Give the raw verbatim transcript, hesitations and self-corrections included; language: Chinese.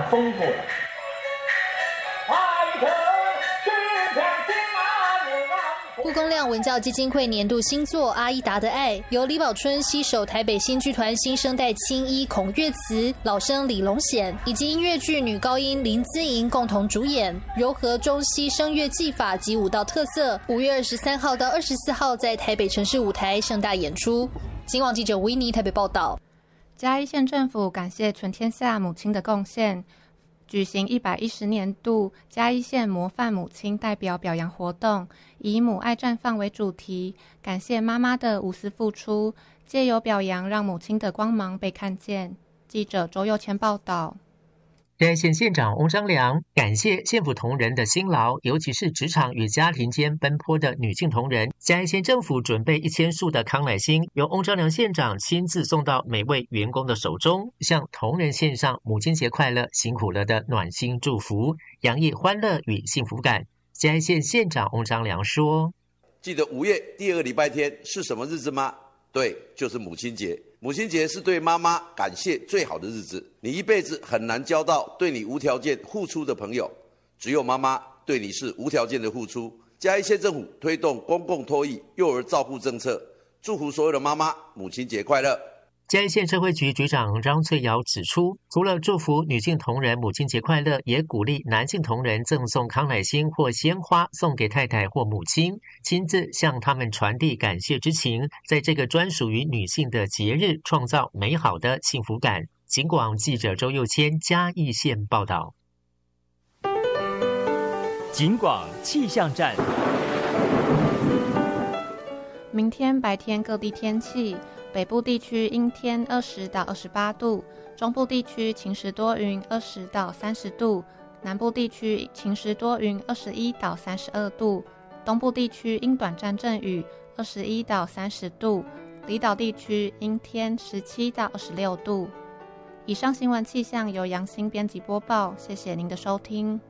丰富了。 顾公亮文教基金会年度新作《阿依达的爱》，由李宝春携手台北新剧团新生代青衣孔岳慈、老生李龙显以及音乐剧女高音林姿莹共同主演，糅合中西声乐技法及舞蹈特色。五月二十三号到二十四号在台北城市舞台盛大演出。警网记者维尼台北报道。 嘉义县政府感谢全天下母亲的贡献，举行一百一十年度嘉义县模范母亲代表表扬活动，以母爱绽放为主题，感谢妈妈的无私付出，借由表扬让母亲的光芒被看见。记者周佑谦报道。 嘉义县县长翁章良感谢县府同仁的辛劳，尤其是职场与家庭间奔波的女性同仁。嘉义县政府准备一千束的康乃馨，由翁章良县长亲自送到每位员工的手中，向同仁献上母亲节快乐、辛苦了的暖心祝福，洋溢欢乐与幸福感。嘉义县县长翁章良说：“ 记得五月第二个礼拜天是什么日子吗？对，就是母亲节。母亲节是对妈妈感谢最好的日子。你一辈子很难交到对你无条件付出的朋友，只有妈妈对你是无条件的付出。嘉义县政府推动公共托育幼儿照护政策，祝福所有的妈妈母亲节快乐。” 嘉义县社会局局长张翠瑶指出，除了祝福女性同仁母亲节快乐，也鼓励男性同仁赠送康乃馨或鲜花送给太太或母亲，亲自向他们传递感谢之情，在这个专属于女性的节日创造美好的幸福感。警广记者周佑谦嘉义县报道。 警广气象站。 明天白天各地天气，北部地区阴天二十到二十八度，中部地区晴时多云二十到三十度，南部地区晴时多云二十一到三十二度，东部地区因短暂阵雨二十一到三十度，离岛地区阴天十七到二十六度。以上新闻气象由杨欣编辑播报，谢谢您的收听。